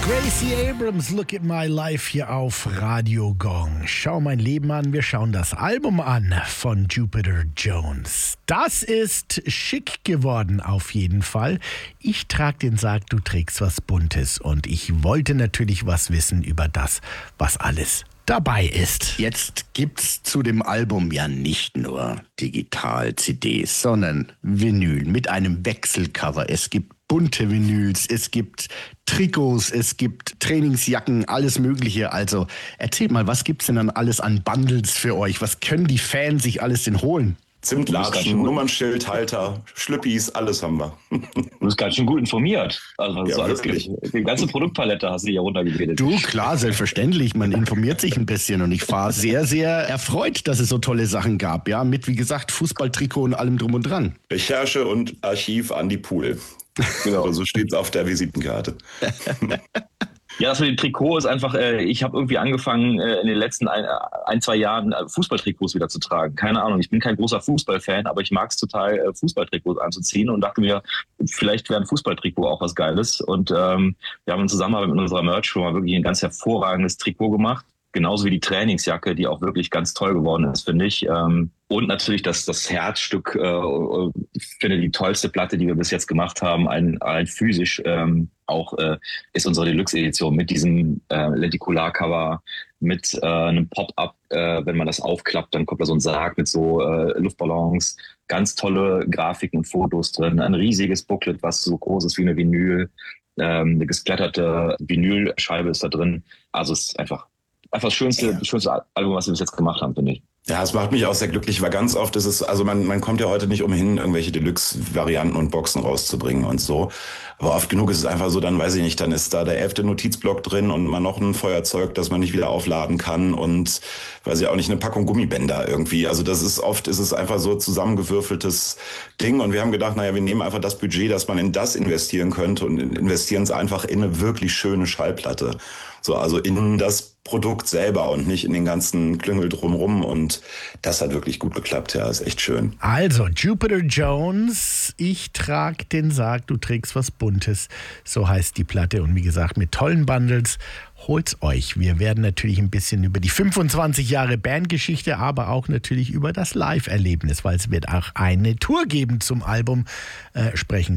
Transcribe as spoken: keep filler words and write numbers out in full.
Gracie Abrams, Look at My Life hier auf Radio Gong. Schau mein Leben an, wir schauen das Album an von Jupiter Jones. Das ist schick geworden auf jeden Fall. Ich trage den Sarg, du trägst was Buntes und ich wollte natürlich was wissen über das, was alles dabei ist. Jetzt gibt's zu dem Album ja nicht nur Digital-C Ds, sondern Vinyl mit einem Wechselcover. Es gibt bunte Vinyls, es gibt Trikots, es gibt Trainingsjacken, alles Mögliche. Also erzählt mal, was gibt's denn dann alles an Bundles für euch? Was können die Fans sich alles denn holen? Zimtlatschen, Nummernschildhalter, Schlüppis, alles haben wir. Du bist ganz schön gut informiert. Also, was Ja, es alles wirklich. gibt. Die ganze Produktpalette hast du hier runtergebetet. Du, klar, selbstverständlich. Man informiert sich ein bisschen und ich war sehr, sehr erfreut, dass es so tolle Sachen gab. Ja, mit, wie gesagt, Fußballtrikot und allem drum und dran. Recherche und Archiv Andi Pool. Genau, so steht's auf der Visitenkarte. Ja, das mit dem Trikot ist einfach, äh, ich habe irgendwie angefangen, äh, in den letzten ein, ein, zwei Jahren äh, Fußballtrikots wieder zu tragen. Keine Ahnung, ich bin kein großer Fußballfan, aber ich mag es total, äh, Fußballtrikots anzuziehen und dachte mir, vielleicht wäre ein Fußballtrikot auch was Geiles. Und ähm, wir haben in Zusammenarbeit mit unserer Merch-Firma wirklich ein ganz hervorragendes Trikot gemacht. Genauso wie die Trainingsjacke, die auch wirklich ganz toll geworden ist, finde ich. Ähm, und natürlich das, das Herzstück, äh, ich finde die tollste Platte, die wir bis jetzt gemacht haben, ein, ein physisch ähm, auch, äh, ist unsere Deluxe-Edition mit diesem äh, Lenticular-Cover, mit äh, einem Pop-Up, äh, wenn man das aufklappt, dann kommt da so ein Sarg mit so äh, Luftballons, ganz tolle Grafiken und Fotos drin, ein riesiges Booklet, was so groß ist wie eine Vinyl, ähm, eine gesplatterte Vinylscheibe ist da drin. Also es ist einfach Einfach das schönste, das schönste Album, was wir bis jetzt gemacht haben, finde ich. Ja, es macht mich auch sehr glücklich, weil ganz oft ist es, also man, man kommt ja heute nicht umhin, irgendwelche Deluxe-Varianten und Boxen rauszubringen und so. Aber oft genug ist es einfach so, dann weiß ich nicht, dann ist da der elfte Notizblock drin und man noch ein Feuerzeug, das man nicht wieder aufladen kann und weiß ich auch nicht, eine Packung Gummibänder irgendwie. Also das ist oft, ist es einfach so zusammengewürfeltes Ding und wir haben gedacht, naja, wir nehmen einfach das Budget, das man in das investieren könnte und investieren es einfach in eine wirklich schöne Schallplatte. So, also in das Produkt selber und nicht in den ganzen Klüngel drumrum und das hat wirklich gut geklappt, ja, ist echt schön. Also, Jupiter Jones, ich trag den Sarg, du trägst was Buntes, so heißt die Platte und wie gesagt mit tollen Bundles, holt's euch. Wir werden natürlich ein bisschen über die fünfundzwanzig Jahre Bandgeschichte, aber auch natürlich über das Live-Erlebnis, weil es wird auch eine Tour geben zum Album, äh, sprechen.